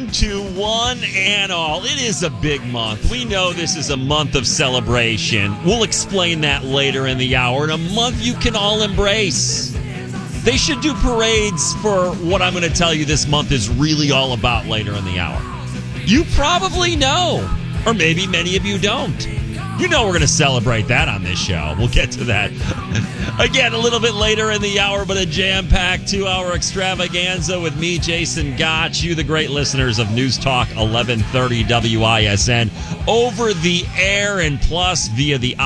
afternoon to one and all. It is a big month. We know this is a month of celebration. We'll explain that later in the hour. In a month you can all embrace. They should do parades for what I'm going to tell you this month is really all about later in the hour. You probably know, or maybe many of you don't. You know we're going to celebrate that on this show. We'll get to that again a little bit later in the hour, but a jam-packed 2-hour extravaganza with me, Jason Gotch, you, the great listeners of News Talk 1130 WISN, over the air and plus via the